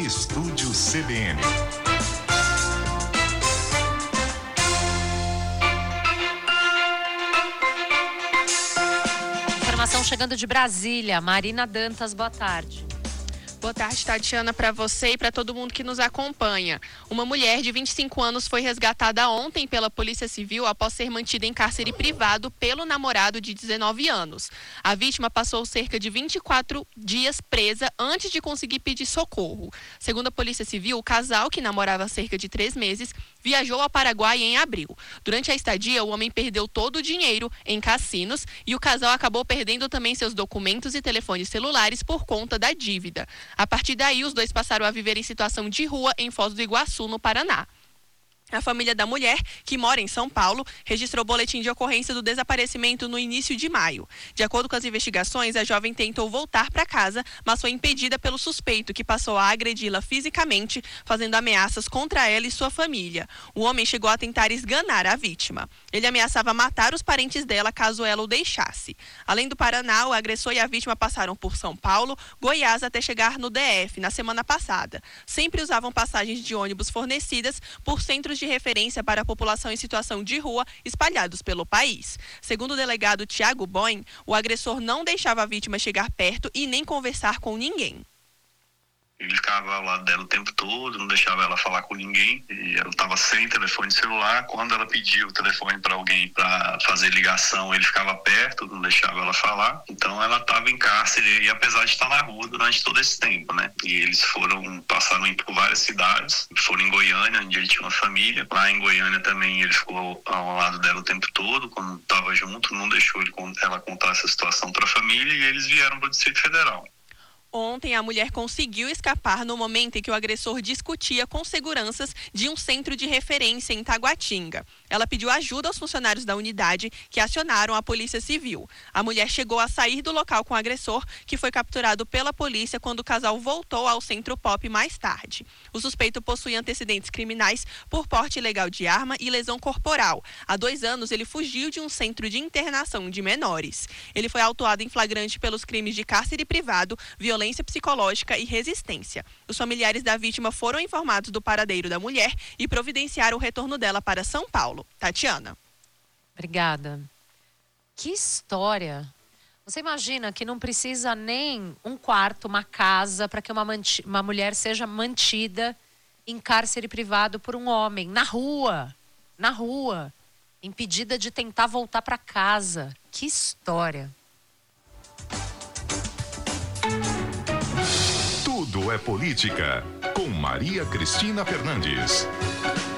Estúdio CBN. Informação chegando de Brasília. Marina Dantas, boa tarde. Boa tarde, Tatiana, para você e para todo mundo que nos acompanha. Uma mulher de 25 anos foi resgatada ontem pela Polícia Civil após ser mantida em cárcere privado pelo namorado de 19 anos. A vítima passou cerca de 24 dias presa antes de conseguir pedir socorro. Segundo a Polícia Civil, o casal, que namorava há cerca de 3 meses, viajou ao Paraguai em abril. Durante a estadia, o homem perdeu todo o dinheiro em cassinos e o casal acabou perdendo também seus documentos e telefones celulares por conta da dívida. A partir daí, os dois passaram a viver em situação de rua em Foz do Iguaçu, no Paraná. A família da mulher, que mora em São Paulo, registrou boletim de ocorrência do desaparecimento no início de maio. De acordo com as investigações, a jovem tentou voltar para casa, mas foi impedida pelo suspeito, que passou a agredi-la fisicamente, fazendo ameaças contra ela e sua família. O homem chegou a tentar esganar a vítima. Ele ameaçava matar os parentes dela caso ela o deixasse. Além do Paraná, o agressor e a vítima passaram por São Paulo, Goiás até chegar no DF na semana passada. Sempre usavam passagens de ônibus fornecidas por centros de referência para a população em situação de rua espalhados pelo país. Segundo o delegado Tiago Boin, o agressor não deixava a vítima chegar perto e nem conversar com ninguém. Ele ficava ao lado dela o tempo todo, não deixava ela falar com ninguém. E ela estava sem telefone celular. Quando ela pediu o telefone para alguém para fazer ligação, ele ficava perto, não deixava ela falar. Então ela estava em cárcere, e apesar de estar na rua durante todo esse tempo, né? E eles passaram por várias cidades. Foram em Goiânia, onde ele tinha uma família. Lá em Goiânia também ele ficou ao lado dela o tempo todo, quando estava junto, não deixou ela contar essa situação para a família, e eles vieram para o Distrito Federal. Ontem, a mulher conseguiu escapar no momento em que o agressor discutia com seguranças de um centro de referência em Taguatinga. Ela pediu ajuda aos funcionários da unidade, que acionaram a Polícia Civil. A mulher chegou a sair do local com o agressor, que foi capturado pela polícia quando o casal voltou ao Centro Pop mais tarde. O suspeito possui antecedentes criminais por porte ilegal de arma e lesão corporal. Há 2 anos, ele fugiu de um centro de internação de menores. Ele foi autuado em flagrante pelos crimes de cárcere privado, violência psicológica e resistência. Os familiares da vítima foram informados do paradeiro da mulher e providenciaram o retorno dela para São Paulo. Tatiana. Obrigada. Que história. Você imagina que não precisa nem um quarto, uma casa, para que uma mulher seja mantida em cárcere privado por um homem, na rua, impedida de tentar voltar para casa. Que história. Tudo é política, com Maria Cristina Fernandes.